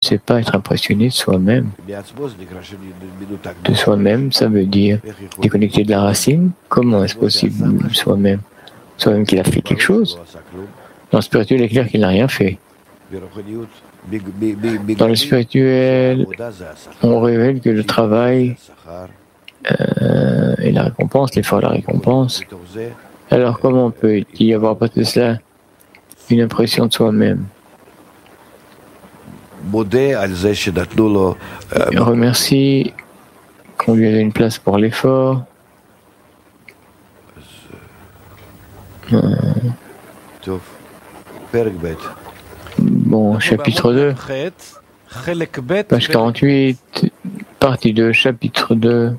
sait pas être impressionné de soi-même. De soi-même, ça veut dire déconnecté de la racine. Comment est-ce possible soi-même? Soi-même qu'il a fait quelque chose. Dans le spirituel, il est clair qu'il n'a rien fait. Dans le spirituel, on révèle que le travail est la récompense, l'effort est la récompense. Alors comment peut-il y avoir pas de cela une impression de soi-même? Il remercie qu'on lui ait donné une place pour l'effort. Bon, chapitre 2, page 48, partie 2, chapitre 2.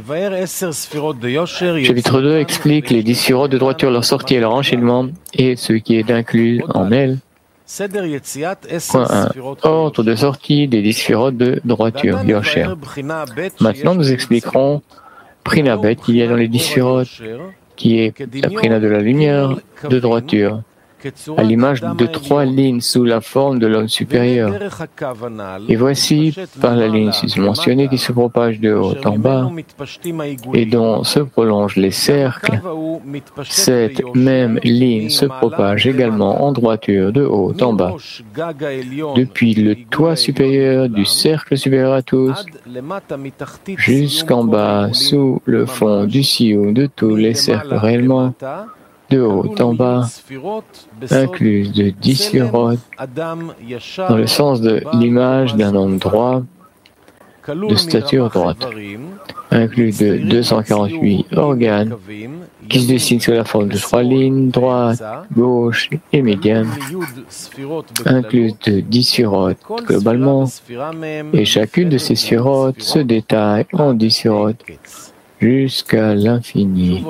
Chapitre 2 explique les 10 sphirotes de droiture, leur sortie et leur enchaînement, et ce qui est inclus en elles. Point 1. Ordre de sortie des 10 sphirotes de droiture, Yosher. Maintenant, nous expliquerons Prina Bet qu'il y a dans les 10 sphirotes, qui est la Prina de la lumière de droiture, à l'image de 3 lignes sous la forme de l'homme supérieur. Et voici, par la ligne susmentionnée qui se propage de haut en bas et dont se prolongent les cercles, cette même ligne se propage également en droiture de haut en bas, depuis le toit supérieur du cercle supérieur à tous, jusqu'en bas sous le fond du sioux de tous les cercles réellement, de haut en bas, incluse de 10 sphirotes, dans le sens de l'image d'un homme droit, de stature droite, inclus de 248 organes, qui se dessinent sous la forme de 3 lignes, droite, gauche et médiane, inclus de 10 sphirotes globalement, et chacune de ces sphirotes se détaille en 10 sphirotes jusqu'à l'infini.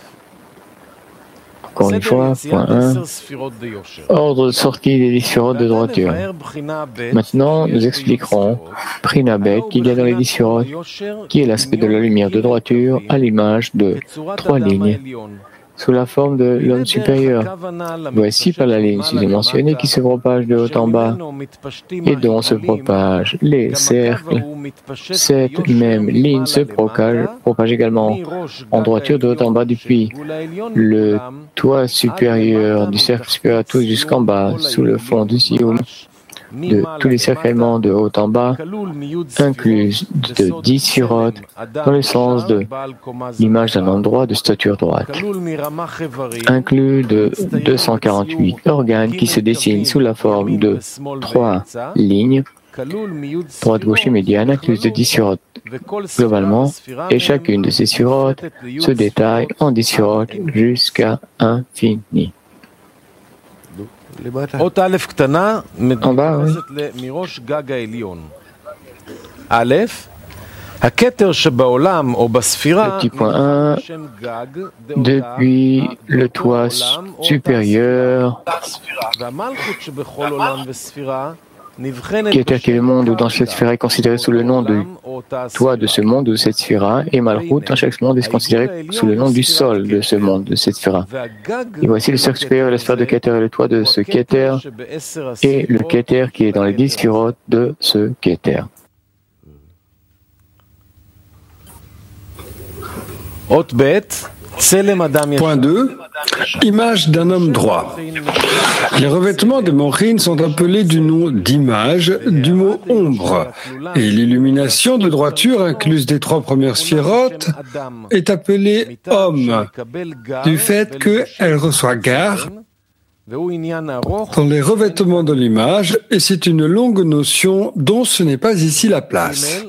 Encore une fois, point 1, ordre de sortie des 10 sphirotes de droiture. Maintenant, nous expliquerons Prina Bet qu'il y a dans les 10 sphirotes, qui est l'aspect de la lumière de droiture à l'image de 3 lignes, sous la forme de l'homme supérieur. Voici par la ligne susmentionnée qui se propage de haut en bas et dont se propagent les cercles. Cette même ligne se propage également en droiture de haut en bas depuis le toit supérieur du cercle supérieur à tous jusqu'en bas, sous le fond du sioum, de tous les cercles de haut en bas, inclus de 10 sphirotes, dans le sens de l'image d'un homme droit de stature droite, inclus de 248 organes qui se dessinent sous la forme de 3 lignes, droite, gauche et médiane, incluse de 10 sphirotes globalement, et chacune de ces sphirotes se détaille en 10 sphirotes jusqu'à infini. En bas, oui. Le petit point 1, depuis le toit supérieur, Keter qui est le monde où dans cette sphère est considéré sous le nom du toit de ce monde, de cette sphère, et Malchut dans chaque monde est considéré sous le nom du sol de ce monde, de cette sphère. Et voici le cercle supérieur et la sphère de Keter et le toit de ce Keter, et le Keter qui est dans les 10 sphirotes de ce Keter. Point 2. Image d'un homme droit. Les revêtements des Morin sont appelés du nom d'image du mot ombre, et l'illumination de droiture incluse des 3 premières sphirotes est appelée homme, du fait qu'elle reçoit gar dans les revêtements de l'image, et c'est une longue notion dont ce n'est pas ici la place.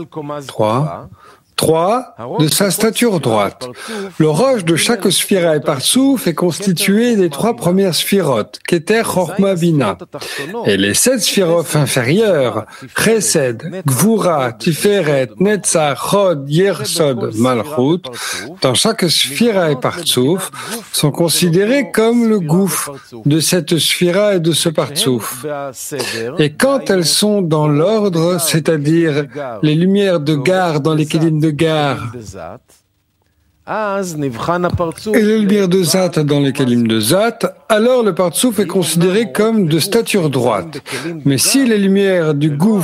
3. De sa stature droite. Le roche de chaque sphira et partsouf est constitué des 3 premières sphirotes, Keter, Chorma, Bina. Et les 7 sphirotes inférieures, Chesed, Gvura, Tiferet, Netzach, Chod, Yersod, Malchut, dans chaque sphira et partsouf, sont considérées comme le gouffre de cette sphira et de ce partsouf. Et quand elles sont dans l'ordre, c'est-à-dire les lumières de gar dans les kélim de gar et les lumières de Zat dans les kélim de Zat, alors le partsouf est considéré comme de stature droite. Mais si les lumières du gouffre